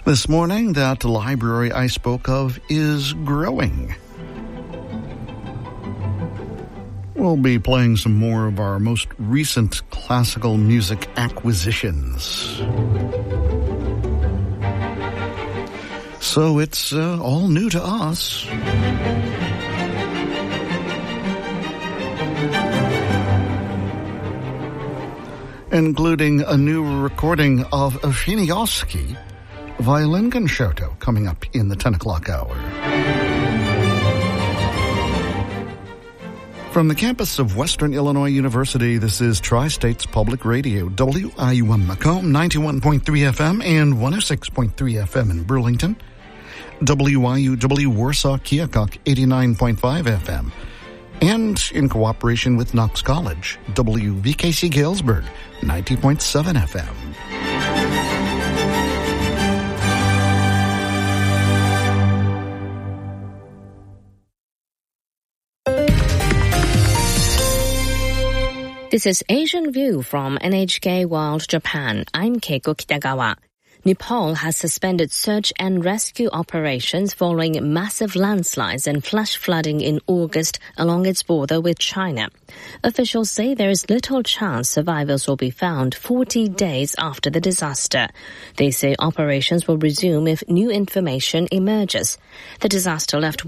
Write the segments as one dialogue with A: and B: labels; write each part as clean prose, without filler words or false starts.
A: This morning, that library I spoke of is growing. We'll be playing some more of our most recent classical music acquisitions. So it's all new to us. Including a new recording of Finiowski Violin Concerto coming up in the 10 o'clock hour. From the campus of Western Illinois University, this is Tri-States Public Radio, WIUM Macomb, 91.3 FM and 106.3 FM in Burlington, WIUW Warsaw Keokuk, 89.5 FM, and in cooperation with Knox College, WVKC Galesburg, 90.7 FM.
B: This is Asian View from NHK World Japan. I'm Keiko Kitagawa. Nepal has suspended search and rescue operations following massive landslides and flash flooding in August along its border with China. Officials say there is little chance survivors will be found 40 days after the disaster. They say operations will resume if new information emerges. The disaster left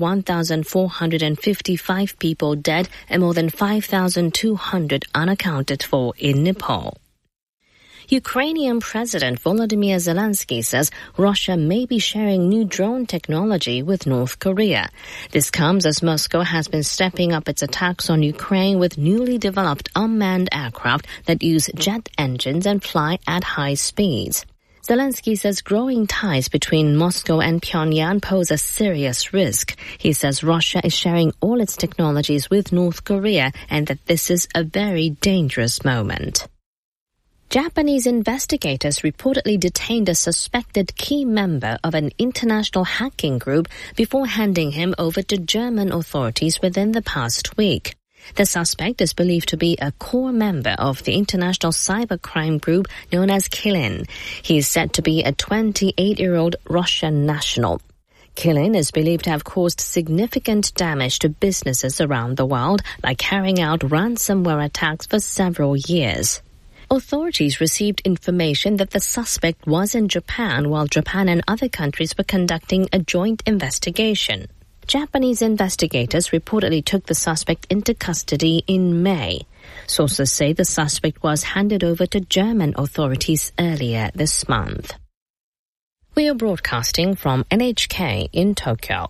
B: 1,455 people dead and more than 5,200 unaccounted for in Nepal. Ukrainian President Volodymyr Zelensky says Russia may be sharing new drone technology with North Korea. This comes as Moscow has been stepping up its attacks on Ukraine with newly developed unmanned aircraft that use jet engines and fly at high speeds. Zelensky says growing ties between Moscow and Pyongyang pose a serious risk. He says Russia is sharing all its technologies with North Korea and that this is a very dangerous moment. Japanese investigators reportedly detained a suspected key member of an international hacking group before handing him over to German authorities within the past week. The suspect is believed to be a core member of the international cybercrime group known as Kilin. He is said to be a 28-year-old Russian national. Kilin is believed to have caused significant damage to businesses around the world by carrying out ransomware attacks for several years. Authorities received information that the suspect was in Japan while Japan and other countries were conducting a joint investigation. Japanese investigators reportedly took the suspect into custody in May. Sources say the suspect was handed over to German authorities earlier this month. We are broadcasting from NHK in Tokyo.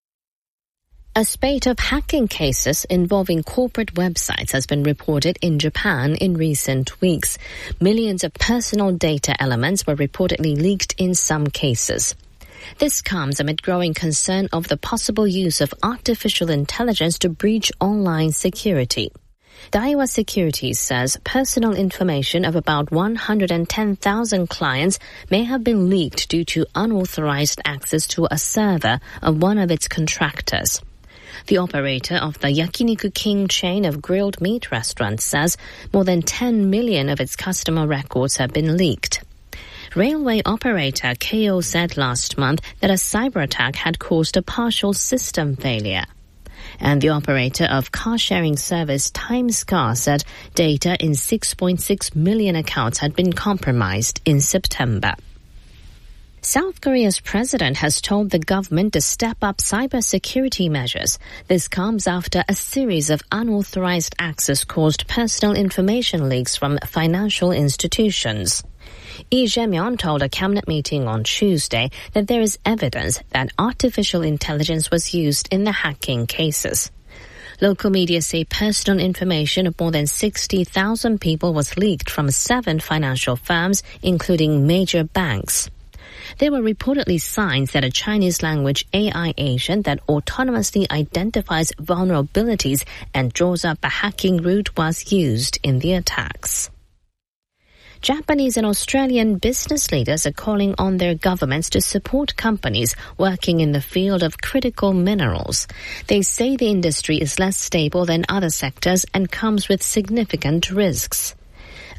B: A spate of hacking cases involving corporate websites has been reported in Japan in recent weeks. Millions of personal data elements were reportedly leaked in some cases. This comes amid growing concern of the possible use of artificial intelligence to breach online security. Daiwa Securities says personal information of about 110,000 clients may have been leaked due to unauthorized access to a server of one of its contractors. The operator of the Yakiniku King chain of grilled meat restaurants says more than 10 million of its customer records have been leaked. Railway operator KO said last month that a cyber attack had caused a partial system failure. And the operator of car-sharing service Timescar said data in 6.6 million accounts had been compromised in September. South Korea's president has told the government to step up cybersecurity measures. This comes after a series of unauthorized access caused personal information leaks from financial institutions. Lee Jae-myung told a cabinet meeting on Tuesday that there is evidence that artificial intelligence was used in the hacking cases. Local media say personal information of more than 60,000 people was leaked from 7 financial firms, including major banks. There were reportedly signs that a Chinese-language AI agent that autonomously identifies vulnerabilities and draws up a hacking route was used in the attacks. Japanese and Australian business leaders are calling on their governments to support companies working in the field of critical minerals. They say the industry is less stable than other sectors and comes with significant risks.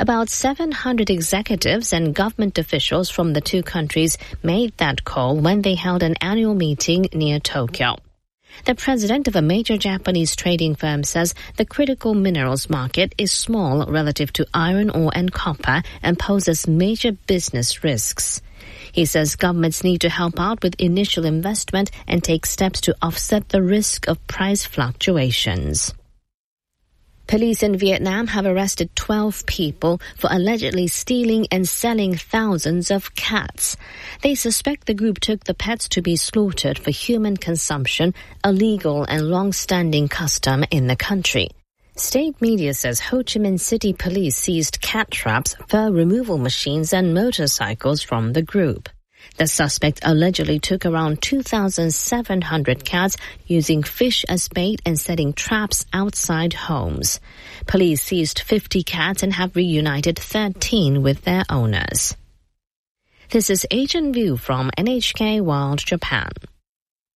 B: About 700 executives and government officials from the two countries made that call when they held an annual meeting near Tokyo. The president of a major Japanese trading firm says the critical minerals market is small relative to iron ore and copper and poses major business risks. He says governments need to help out with initial investment and take steps to offset the risk of price fluctuations. Police in Vietnam have arrested 12 people for allegedly stealing and selling thousands of cats. They suspect the group took the pets to be slaughtered for human consumption, a legal and long-standing custom in the country. State media says Ho Chi Minh City Police seized cat traps, fur removal machines and motorcycles from the group. The suspect allegedly took around 2,700 cats using fish as bait and setting traps outside homes. Police seized 50 cats and have reunited 13 with their owners. This is Asian View from NHK World Japan.